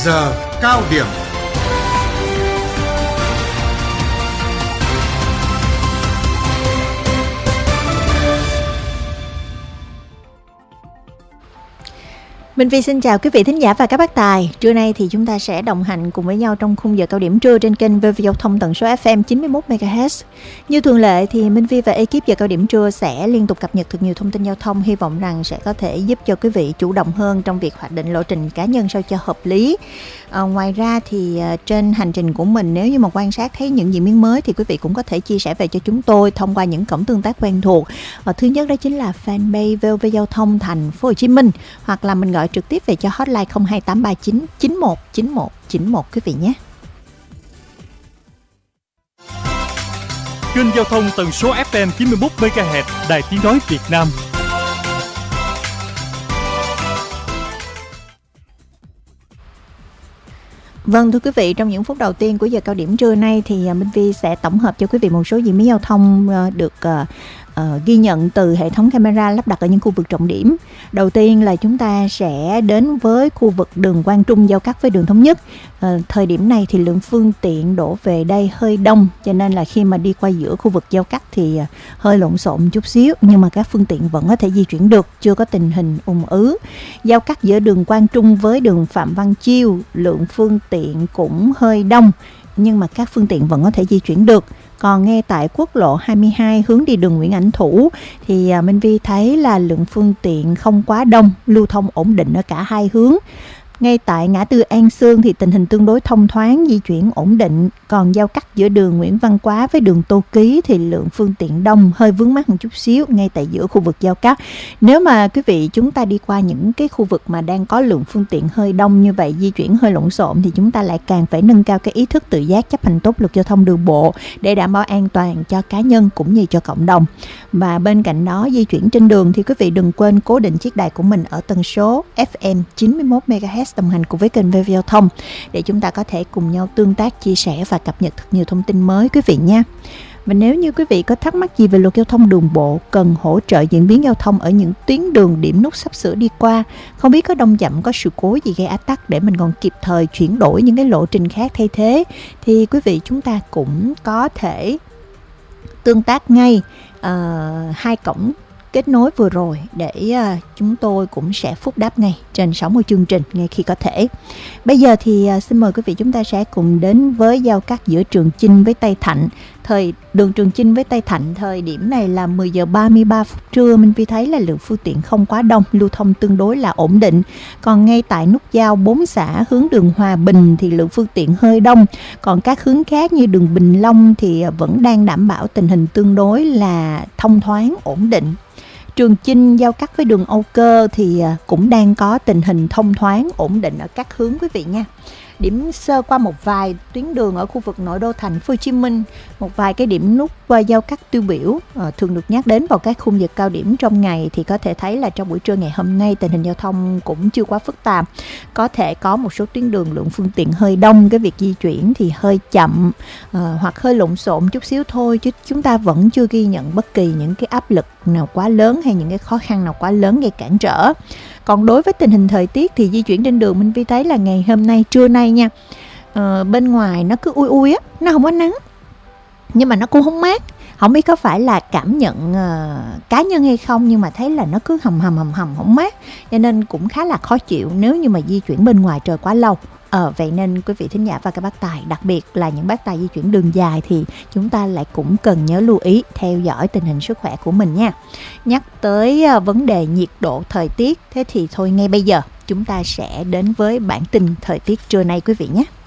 giờ cao điểm. Minh Phi xin chào quý vị thính giả và các bác tài. Trưa nay thì chúng ta sẽ đồng hành cùng với nhau trong khung giờ cao điểm trưa trên kênh VV Giao thông tần số FM 91 MHz. Như thường lệ thì Minh Phi và ekip giờ cao điểm trưa sẽ liên tục cập nhật thật nhiều thông tin giao thông, hy vọng rằng sẽ có thể giúp cho quý vị chủ động hơn trong việc hoạch định lộ trình cá nhân sao cho hợp lý. Ngoài ra thì trên hành trình của mình, nếu như mà quan sát thấy những diễn biến mới thì quý vị cũng có thể chia sẻ về cho chúng tôi thông qua những cổng tương tác quen thuộc. Thứ nhất đó chính là fanpage VV Giao thông Thành phố Hồ Chí Minh, hoặc là mình gọi trực tiếp về cho hotline 02839 9191 91 quý vị nhé. Kênh giao thông tần số FM 91 MHz, Đài Tiếng nói Việt Nam. Vâng, thưa quý vị, trong những phút đầu tiên của giờ cao điểm trưa nay thì Minh Vi sẽ tổng hợp cho quý vị một số diễn biến giao thông được ghi nhận từ hệ thống camera lắp đặt ở những khu vực trọng điểm. Đầu tiên là chúng ta sẽ đến với khu vực đường Quang Trung giao cắt với đường Thống Nhất. Thời điểm này thì lượng phương tiện đổ về đây hơi đông, cho nên là khi mà đi qua giữa khu vực giao cắt thì hơi lộn xộn chút xíu, nhưng mà các phương tiện vẫn có thể di chuyển được, chưa có tình hình ùn ứ. Giao cắt giữa đường Quang Trung với đường Phạm Văn Chiêu, lượng phương tiện cũng hơi đông, nhưng mà các phương tiện vẫn có thể di chuyển được. Còn ngay tại quốc lộ 22 hướng đi đường Nguyễn Ảnh Thủ thì Minh Vi thấy là lượng phương tiện không quá đông, lưu thông ổn định ở cả hai hướng. Ngay tại ngã tư An Sương thì tình hình tương đối thông thoáng, di chuyển ổn định. Còn giao cắt giữa đường Nguyễn Văn Quá với đường Tô Ký thì lượng phương tiện đông, hơi vướng mắc một chút xíu ngay tại giữa khu vực giao cắt. Nếu mà quý vị chúng ta đi qua những cái khu vực mà đang có lượng phương tiện hơi đông như vậy, di chuyển hơi lộn xộn, thì chúng ta lại càng phải nâng cao cái ý thức tự giác chấp hành tốt luật giao thông đường bộ để đảm bảo an toàn cho cá nhân cũng như cho cộng đồng. Và bên cạnh đó, di chuyển trên đường thì quý vị đừng quên cố định chiếc đài của mình ở tần số FM 91 MHz, đồng hành cùng với kênh VV Giao thông để chúng ta có thể cùng nhau tương tác, chia sẻ và cập nhật thật nhiều thông tin mới quý vị nha. Và nếu như quý vị có thắc mắc gì về luật giao thông đường bộ, cần hỗ trợ diễn biến giao thông ở những tuyến đường điểm nút sắp sửa đi qua, không biết có đông chậm, có sự cố gì gây ách tắc để mình còn kịp thời chuyển đổi những cái lộ trình khác thay thế, thì quý vị chúng ta cũng có thể tương tác ngay hai cổng kết nối vừa rồi để chúng tôi cũng sẽ phúc đáp ngay trên sóng của chương trình ngay khi có thể. Bây giờ thì xin mời quý vị chúng ta sẽ cùng đến với giao cắt giữa Trường Chinh với Tây Thạnh. Đường Trường Chinh với Tây Thạnh thời điểm này là 10 giờ 33 phút trưa. Mình thấy là lượng phương tiện không quá đông, lưu thông tương đối là ổn định. Còn ngay tại nút giao 4 xã hướng đường Hòa Bình thì lượng phương tiện hơi đông. Còn các hướng khác như đường Bình Long thì vẫn đang đảm bảo tình hình tương đối là thông thoáng, ổn định. Trường Chinh giao cắt với đường Âu Cơ thì cũng đang có tình hình thông thoáng, ổn định ở các hướng quý vị nha. Điểm sơ qua một vài tuyến đường ở khu vực nội đô thành phố Hồ Chí Minh, một vài cái điểm nút giao cắt tiêu biểu thường được nhắc đến vào các khung giờ cao điểm trong ngày, thì có thể thấy là trong buổi trưa ngày hôm nay tình hình giao thông cũng chưa quá phức tạp. Có thể có một số tuyến đường lượng phương tiện hơi đông, cái việc di chuyển thì hơi chậm hoặc hơi lộn xộn chút xíu thôi, chứ chúng ta vẫn chưa ghi nhận bất kỳ những cái áp lực nào quá lớn hay những cái khó khăn nào quá lớn gây cản trở. Còn đối với tình hình thời tiết thì di chuyển trên đường, mình thấy là ngày hôm nay, trưa nay nha, bên ngoài nó cứ ui ui á, nó không có nắng, nhưng mà nó cũng không mát. Không biết có phải là cảm nhận cá nhân hay không, nhưng mà thấy là nó cứ hầm không mát, cho nên cũng khá là khó chịu nếu như mà di chuyển bên ngoài trời quá lâu. Vậy nên quý vị thính giả và các bác tài, đặc biệt là những bác tài di chuyển đường dài thì chúng ta lại cũng cần nhớ lưu ý theo dõi tình hình sức khỏe của mình nha. Nhắc tới vấn đề nhiệt độ thời tiết, thế thì thôi ngay bây giờ chúng ta sẽ đến với bản tin thời tiết trưa nay quý vị nhé.